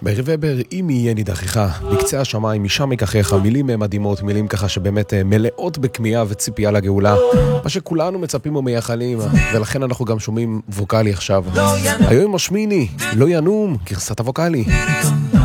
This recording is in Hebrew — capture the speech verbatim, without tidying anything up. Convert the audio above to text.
בערב ובר, אם יהיה נידחיך, בקצה השמיים, משם יקחך, מילים מדהימות, מילים ככה שבאמת מלאות בכמיהה וציפייה לגאולה, מה שכולנו מצפים ומייחלים, ולכן אנחנו גם שומעים ווקלי עכשיו. היום משמיני, לא ינום, גרסת הווקלי.